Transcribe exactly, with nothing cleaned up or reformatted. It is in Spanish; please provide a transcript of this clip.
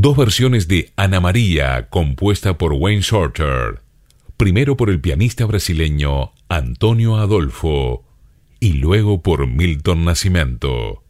dos versiones de Ana María, compuesta por Wayne Shorter, primero por el pianista brasileño Antonio Adolfo y luego por Milton Nascimento.